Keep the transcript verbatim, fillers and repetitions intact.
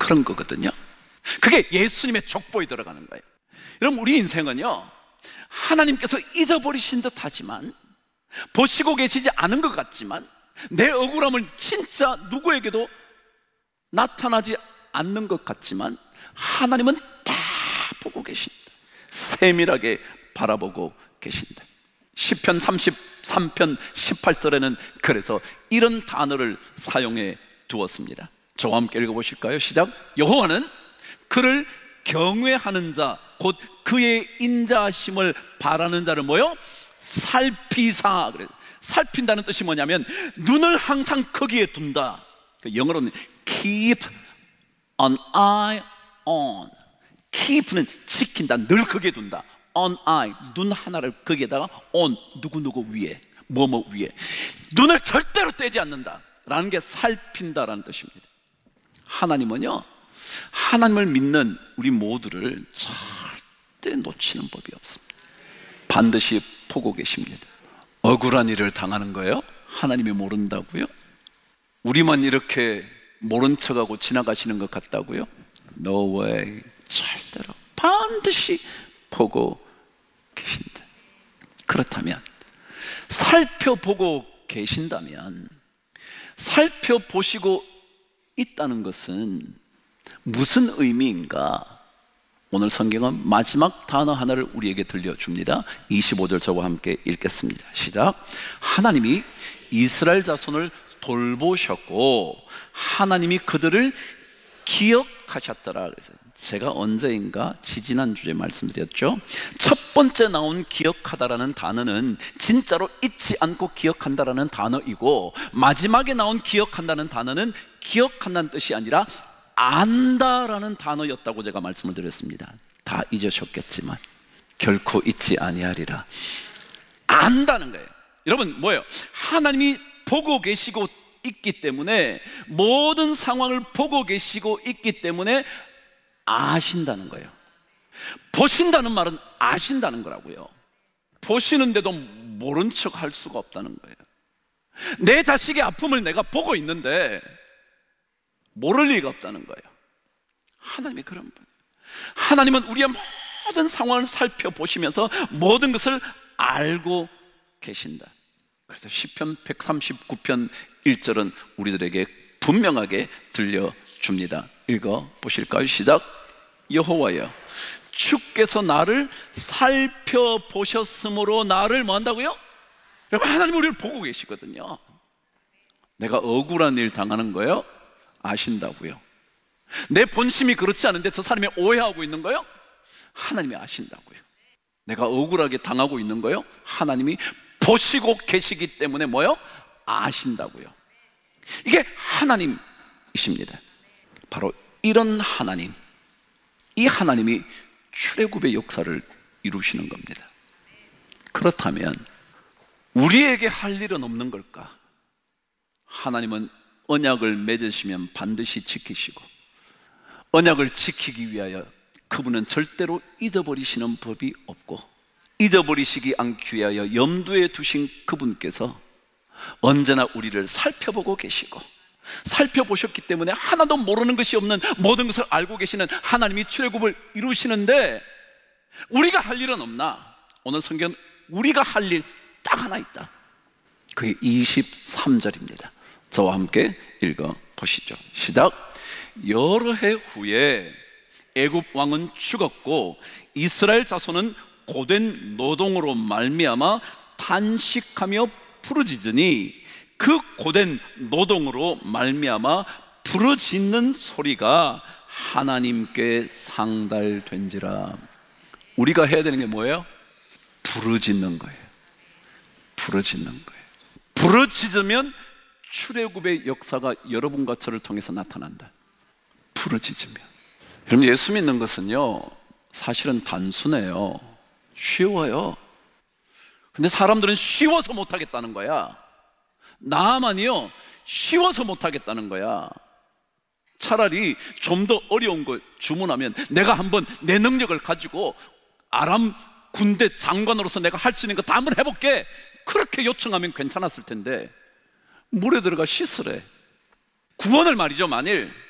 그런 거거든요. 그게 예수님의 족보에 들어가는 거예요. 여러분, 우리 인생은요, 하나님께서 잊어버리신 듯 하지만, 보시고 계시지 않은 것 같지만, 내 억울함을 진짜 누구에게도 나타나지 않는 것 같지만 하나님은 다 보고 계신다. 세밀하게 바라보고 계신다. 시편 삼십삼 편 십팔 절에는 그래서 이런 단어를 사용해 두었습니다. 저와 함께 읽어보실까요? 시작. 여호와는 그를 경외하는 자, 곧 그의 인자심을 바라는 자를 뭐요? 살피사. 그래요. 살핀다는 뜻이 뭐냐면 눈을 항상 거기에 둔다. 영어로는 keep an eye on. keep는 지킨다, 늘 거기에 둔다. on eye, 눈 하나를 거기에다가 on, 누구누구 위에, 뭐뭐 위에, 눈을 절대로 떼지 않는다 라는 게 살핀다라는 뜻입니다. 하나님은요, 하나님을 믿는 우리 모두를 절대 놓치는 법이 없습니다. 반드시 보고 계십니다. 억울한 일을 당하는 거예요? 하나님이 모른다고요? 우리만 이렇게 모른 척하고 지나가시는 것 같다고요? No way. 절대로 반드시 보고 계신다. 그렇다면, 살펴보고 계신다면, 살펴보시고 있다는 것은 무슨 의미인가? 오늘 성경은 마지막 단어 하나를 우리에게 들려줍니다. 이십오 절 저와 함께 읽겠습니다. 시작. 하나님이 이스라엘 자손을 돌보셨고 하나님이 그들을 기억하셨더라. 그래서 제가 언제인가 지지난주에 말씀드렸죠. 첫 번째 나온 기억하다라는 단어는 진짜로 잊지 않고 기억한다라는 단어이고, 마지막에 나온 기억한다는 단어는 기억한다는 뜻이 아니라 안다라는 단어였다고 제가 말씀을 드렸습니다. 다 잊으셨겠지만 결코 잊지 아니하리라. 안다는 거예요. 여러분, 뭐예요? 하나님이 보고 계시고 있기 때문에, 모든 상황을 보고 계시고 있기 때문에 아신다는 거예요. 보신다는 말은 아신다는 거라고요. 보시는데도 모른 척 할 수가 없다는 거예요. 내 자식의 아픔을 내가 보고 있는데 모를 리가 없다는 거예요. 하나님이 그런 분. 하나님은 우리의 모든 상황을 살펴보시면서 모든 것을 알고 계신다. 그래서 시편 백삼십구 편 일 절은 우리들에게 분명하게 들려줍니다. 읽어보실까요? 시작. 여호와여, 주께서 나를 살펴보셨으므로 나를 뭐 한다고요? 여러분, 하나님 우리를 보고 계시거든요. 내가 억울한 일 당하는 거예요? 아신다고요. 내 본심이 그렇지 않은데 저 사람이 오해하고 있는 거예요? 하나님이 아신다고요. 내가 억울하게 당하고 있는 거예요? 하나님이 보시고 계시기 때문에 뭐요? 아신다고요. 이게 하나님이십니다. 바로 이런 하나님, 이 하나님이 출애굽의 역사를 이루시는 겁니다. 그렇다면 우리에게 할 일은 없는 걸까? 하나님은 언약을 맺으시면 반드시 지키시고, 언약을 지키기 위하여 그분은 절대로 잊어버리시는 법이 없고, 잊어버리시기 않기 위하여 염두에 두신 그분께서 언제나 우리를 살펴보고 계시고, 살펴보셨기 때문에 하나도 모르는 것이 없는 모든 것을 알고 계시는 하나님이 출애굽을 이루시는데, 우리가 할 일은 없나? 오늘 성경 우리가 할 일 딱 하나 있다. 그게 이십삼 절입니다. 저와 함께 읽어보시죠. 시작. 여러 해 후에 애굽 왕은 죽었고 이스라엘 자손은 고된 노동으로 말미암아 탄식하며 부르짖으니 그 고된 노동으로 말미암아 부르짖는 소리가 하나님께 상달된지라. 우리가 해야 되는 게 뭐예요? 부르짖는 거예요. 부르짖는 거예요. 부르짖으면 출애굽의 역사가 여러분과 저를 통해서 나타난다. 부르짖으면. 여러분, 예수 믿는 것은요 사실은 단순해요. 쉬워요. 근데 사람들은 쉬워서 못하겠다는 거야. 나만이요 쉬워서 못하겠다는 거야. 차라리 좀 더 어려운 걸 주문하면 내가 한번 내 능력을 가지고 아람 군대 장관으로서 내가 할 수 있는 거 다 한번 해볼게, 그렇게 요청하면 괜찮았을 텐데 물에 들어가 씻으래. 구원을 말이죠. 만일